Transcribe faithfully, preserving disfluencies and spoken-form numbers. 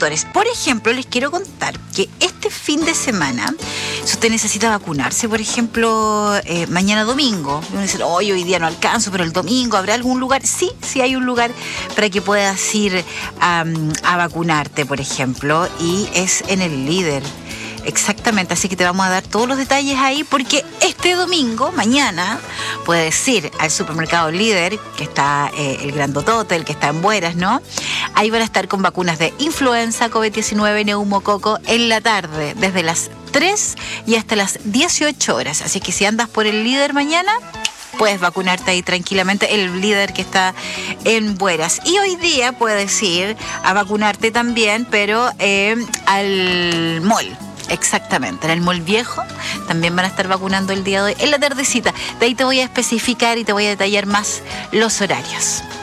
agricultores. Por ejemplo, les quiero contar que este fin de semana, si usted necesita vacunarse, por ejemplo, eh, mañana domingo, uno dice, hoy hoy día no alcanzo, pero el domingo, ¿habrá algún lugar? Sí, sí hay un lugar para que puedas ir a, a vacunarte, por ejemplo, y es en el Líder. Exactamente, así que te vamos a dar todos los detalles ahí, porque este domingo, mañana, puedes ir al supermercado Líder, que está eh, el grandotote, el que está en Bueras, ¿no? Ahí van a estar con vacunas de influenza, COVID diecinueve, neumococo en la tarde, desde las tres y hasta las dieciocho horas. Así que si andas por el Líder mañana, puedes vacunarte ahí tranquilamente, el Líder que está en Bueras. Y hoy día puedes ir a vacunarte también, pero eh, al mall. Exactamente, en el Mall Viejo también van a estar vacunando el día de hoy, en la tardecita. De ahí te voy a especificar y te voy a detallar más los horarios.